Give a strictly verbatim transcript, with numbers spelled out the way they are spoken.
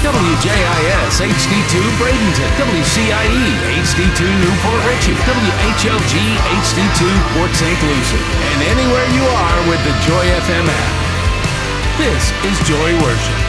W J I S H D two Bradenton, W C I E H D two Newport Richey, W H L G H D two Port Saint Lucie, and anywhere you are with the Joy F M app. This is Joy Worship.